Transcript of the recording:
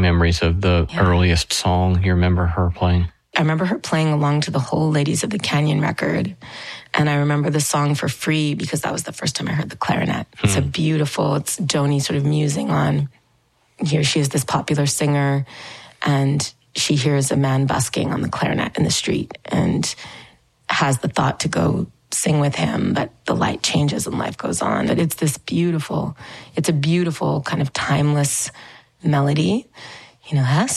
memories of the earliest song you remember her playing? I remember her playing along to the whole Ladies of the Canyon record. And I remember the song For Free because that was the first time I heard the clarinet. It's a beautiful, it's Joni sort of musing on, here she is this popular singer, and she hears a man busking on the clarinet in the street and has the thought to go sing with him, but the light changes and life goes on. But it's a beautiful kind of timeless melody. You know,